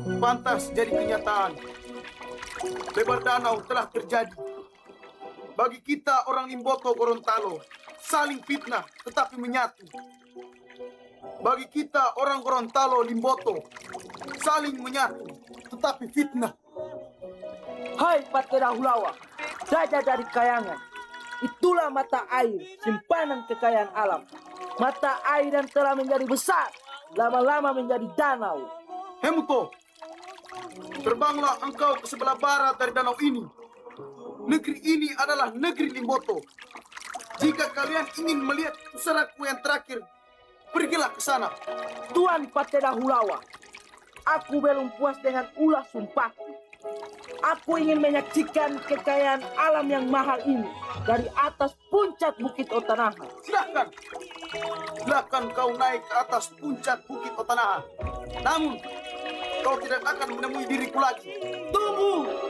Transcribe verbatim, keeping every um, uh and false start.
Pantas jadi kenyataan. Lebar danau telah terjadi. Bagi kita orang Limboto Gorontalo, saling fitnah tetapi menyatu. Bagi kita orang Gorontalo Limboto, saling menyatu tetapi fitnah. Hai Pateda Hulawa, Raja dari Kayangan. Itulah mata air, simpanan kekayaan alam. Mata air yang telah menjadi besar, lama-lama menjadi danau. Hemuto, terbanglah engkau ke sebelah barat dari danau ini. Negeri ini adalah negeri Limboto. Jika kalian ingin melihat pusaraku yang terakhir, pergilah ke sana. Tuan Pateda Hulawa, aku belum puas dengan ulah sumpahku. Aku ingin menyaksikan kekayaan alam yang mahal ini dari atas puncak Bukit Otanaha. Silahkan, silahkan kau naik ke atas puncak Bukit Otanaha. Namun, kau tidak akan menemui diriku lagi. Tunggu!